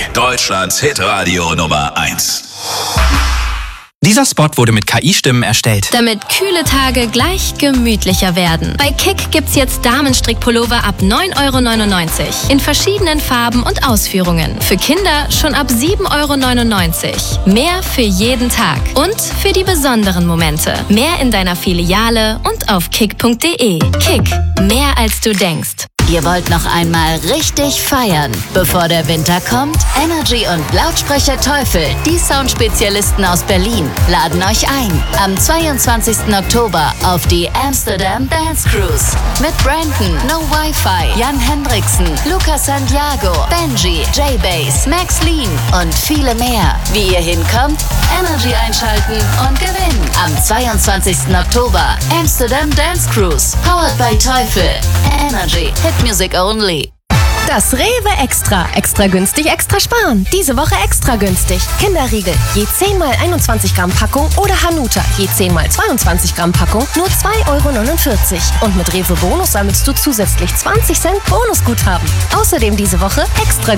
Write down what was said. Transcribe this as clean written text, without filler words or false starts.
Deutschlands Hitradio Nummer 1. Dieser Spot wurde mit KI-Stimmen erstellt. Damit kühle Tage gleich gemütlicher werden. Bei Kick gibt's jetzt Damenstrickpullover ab 9,99 € in verschiedenen Farben und Ausführungen. Für Kinder schon ab 7,99 €. Mehr für jeden Tag und für die besonderen Momente. Mehr in deiner Filiale und auf kick.de. Kick, mehr als du denkst. Ihr wollt noch einmal richtig feiern, bevor der Winter kommt? Energy und Lautsprecher Teufel, die Soundspezialisten aus Berlin, laden euch ein am 22. Oktober auf die Amsterdam Dance Cruise mit Brandon, No Wi-Fi, Jan Hendriksen, Lucas Santiago, Benji, J-Bass, Max Lean und viele mehr. Wie ihr hinkommt? Energy einschalten und gewinnen. Am 22. Oktober Amsterdam Dance Cruise, powered by Teufel. Energy, Hit Music only. Das Rewe Extra. Extra günstig, extra sparen. Diese Woche extra günstig. Kinderriegel, je 10 x 21 Gramm Packung oder Hanuta, je 10 x 22 Gramm Packung, nur 2,49 €. Und mit Rewe Bonus sammelst du zusätzlich 20 Cent Bonusguthaben. Außerdem diese Woche extra